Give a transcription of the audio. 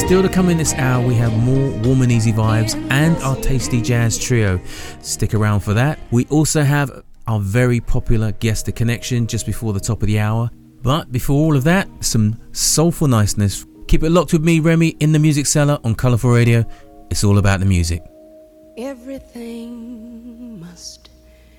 Still to come in this hour, we have more warm and easy vibes and our tasty jazz trio. Stick around for that. We also have our very popular Guess the Connection just before the top of the hour. But before all of that, some soulful niceness. Keep it locked with me, Remy, in the Music Cellar on Colourful Radio. It's all about the music. Everything